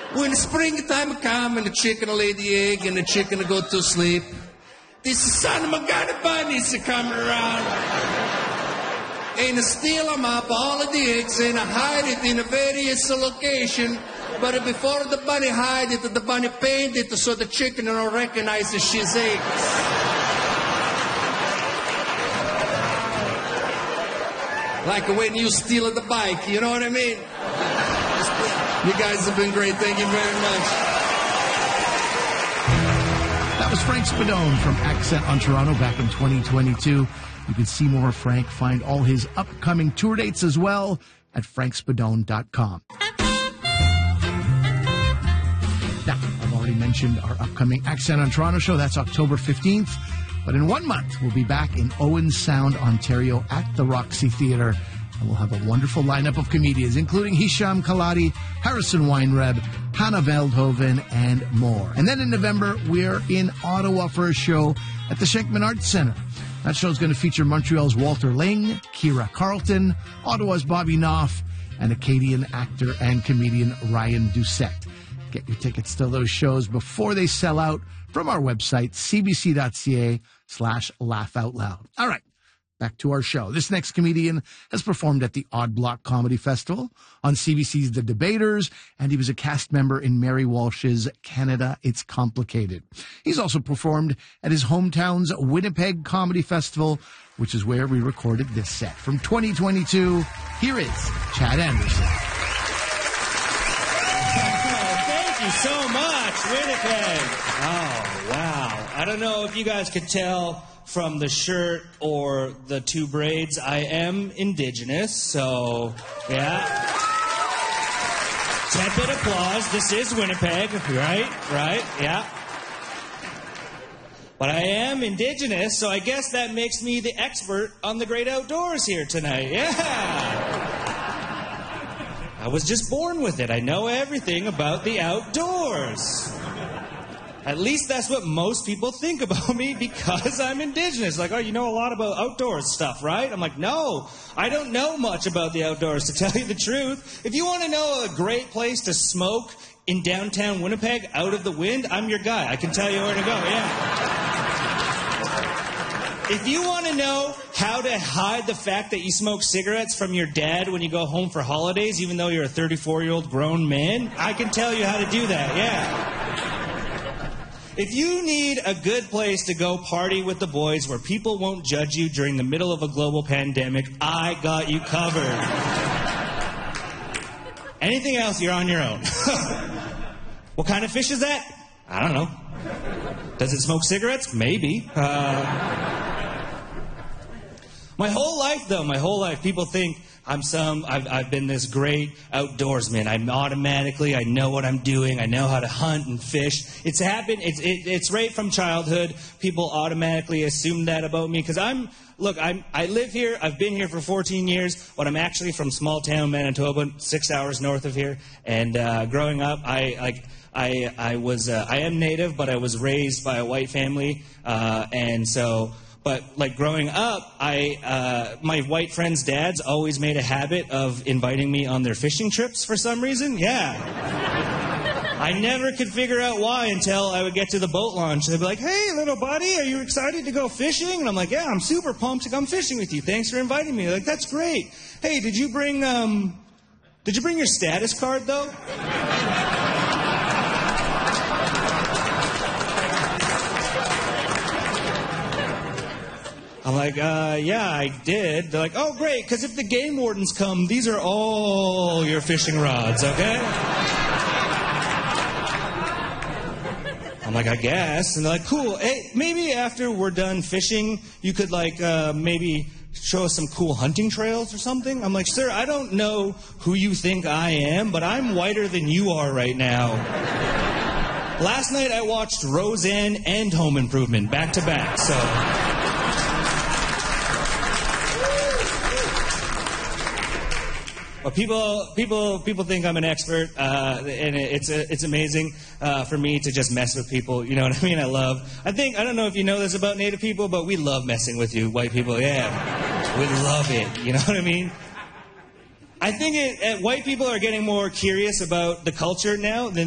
When springtime come and the chicken will lay the egg and the chicken will go to sleep, this son of a gun bunnies are coming around. And I steal them up, all of the eggs, and I hide it in a various location. But before the bunny hide it, the bunny paint it so the chicken don't recognize that she's eggs. Like when you steal the bike, you know what I mean? You guys have been great. Thank you very much. That was Frank Spadone from Accent on Toronto back in 2022. You can see more of Frank, find all his upcoming tour dates as well at frankspadone.com. Now, I've already mentioned our upcoming Accent on Toronto show. That's October 15th. But in 1 month, we'll be back in Owen Sound, Ontario at the Roxy Theatre. And we'll have a wonderful lineup of comedians, including Hisham Kaladi, Harrison Weinreb, Hannah Veldhoven, and more. And then in November, we're in Ottawa for a show at the Shenkman Arts Centre. That show is going to feature Montreal's Walter Ling, Kira Carlton, Ottawa's Bobby Knopf, and Acadian actor and comedian Ryan Doucette. Get your tickets to those shows before they sell out from our website, cbc.ca/laughoutloud. All right. Back to our show. This next comedian has performed at the Odd Block Comedy Festival, on CBC's The Debaters, and he was a cast member in Mary Walsh's Canada, It's Complicated. He's also performed at his hometown's Winnipeg Comedy Festival, which is where we recorded this set. From 2022, here is Chad Anderson. Thank you so much, Winnipeg. Oh, wow. I don't know if you guys could tell from the shirt or the two braids, I am Indigenous, so, yeah. Tepid applause. This is Winnipeg, right, yeah. But I am Indigenous, so I guess that makes me the expert on the great outdoors here tonight, yeah. I was just born with it. I know everything about the outdoors. At least that's what most people think about me because I'm Indigenous. Like, oh, you know a lot about outdoors stuff, right? I'm like, no, I don't know much about the outdoors, to tell you the truth. If you want to know a great place to smoke in downtown Winnipeg, out of the wind, I'm your guy. I can tell you where to go, yeah. If you want to know how to hide the fact that you smoke cigarettes from your dad when you go home for holidays, even though you're a 34-year-old grown man, I can tell you how to do that, yeah. If you need a good place to go party with the boys where people won't judge you during the middle of a global pandemic, I got you covered. Anything else, you're on your own. What kind of fish is that? I don't know. Does it smoke cigarettes? Maybe. My whole life, though, people think I've been this great outdoorsman. I know what I'm doing. I know how to hunt and fish. It's happened. It's right from childhood. People automatically assume that about me because I live here. I've been here for 14 years, but I'm actually from small town Manitoba, 6 hours north of here. And growing up, I am Native, but I was raised by a white family, and so. But, like, growing up, my white friends' dads always made a habit of inviting me on their fishing trips for some reason. Yeah. I never could figure out why until I would get to the boat launch. They'd be like, hey, little buddy, are you excited to go fishing? And I'm like, yeah, I'm super pumped to come fishing with you. Thanks for inviting me. They're like, that's great. Hey, did you bring your status card, though? I'm like, yeah, I did. They're like, oh, great, because if the game wardens come, these are all your fishing rods, okay? I'm like, I guess. And they're like, cool. Hey, maybe after we're done fishing, you could, like, maybe show us some cool hunting trails or something? I'm like, sir, I don't know who you think I am, but I'm whiter than you are right now. Last night I watched Roseanne and Home Improvement back to back, so... Well, people think I'm an expert, and it's amazing for me to just mess with people. You know what I mean? I don't know if you know this about Native people, but we love messing with you, white people. Yeah, we love it. You know what I mean? I think white people are getting more curious about the culture now than